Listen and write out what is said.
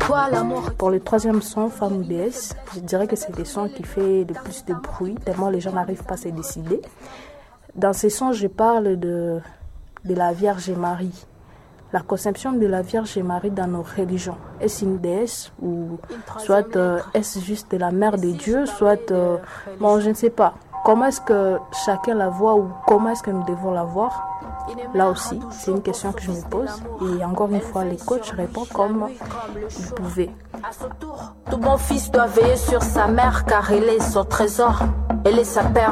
toi l'amour. Pour le troisième son, Femme ou déesse, je dirais que c'est le son qui fait le plus de bruit, tellement les gens n'arrivent pas à se décider. Dans ces sons, je parle de la Vierge Marie. La conception de la Vierge Marie dans nos religions. Est-ce une déesse ou soit est-ce juste la mère de Dieu, soit bon, je ne sais pas. Comment est-ce que chacun la voit ou comment est-ce que nous devons la voir? Là aussi, c'est une question que je me pose. Et encore une fois, les coachs répondent comme ils pouvaient. À son tour, tout bon fils doit veiller sur sa mère car elle est son trésor. Elle est sa père.